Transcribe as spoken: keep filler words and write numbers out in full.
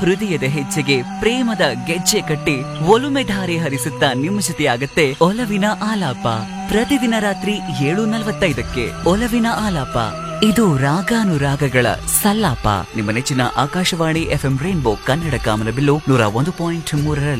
ಹೃದಯದ ಹೆಜ್ಜೆಗೆ ಪ್ರೇಮದ ಗೆಜ್ಜೆ ಕಟ್ಟಿ ಒಲುಮೆ ಧಾರೆ ಹರಿಸುತ್ತಾ ನಿಮ್ಮ ಜೊತೆಯಾಗತ್ತೆ ಒಲವಿನ ಆಲಾಪ. ಪ್ರತಿದಿನ ರಾತ್ರಿ ಏಳು ನಲವತ್ತೈದಕ್ಕೆ ಒಲವಿನ ಆಲಾಪ. ಇದು ರಾಗಾನುರಾಗಗಳ ಸಲ್ಲಾಪ. ನಿಮ್ಮ ನೆಚ್ಚಿನ ಆಕಾಶವಾಣಿ ಎಫ್ಎಂ ರೈನ್ಬೋ ಕನ್ನಡ ಕಾಮನಬಿಲ್ಲು ನೂರ ಒಂದು ಪಾಯಿಂಟ್ ಮೂರರಲ್ಲಿ.